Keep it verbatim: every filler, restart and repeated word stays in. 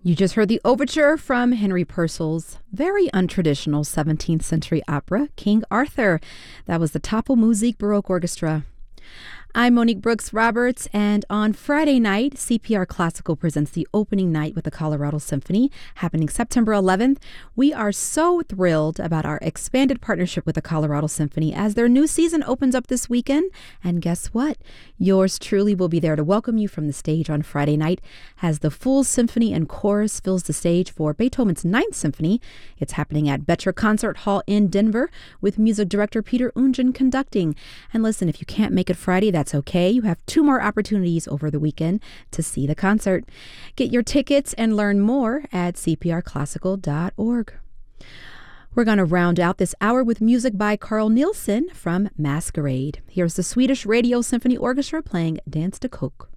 You just heard the overture from Henry Purcell's very untraditional seventeenth century opera, King Arthur. That was the Topel Musik Baroque Orchestra. I'm Monique Brooks Roberts, and on Friday night, C P R Classical presents the opening night with the Colorado Symphony, happening September eleventh. We are so thrilled about our expanded partnership with the Colorado Symphony as their new season opens up this weekend. And guess what? Yours truly will be there to welcome you from the stage on Friday night as the full symphony and chorus fills the stage for Beethoven's Ninth Symphony. It's happening at Becher Concert Hall in Denver with music director Peter Oundjian conducting. And listen, if you can't make it Friday, that's okay. You have two more opportunities over the weekend to see the concert. Get your tickets and learn more at c p r classical dot org. We're going to round out this hour with music by Carl Nielsen from Masquerade. Here's the Swedish Radio Symphony Orchestra playing Danse de Coq.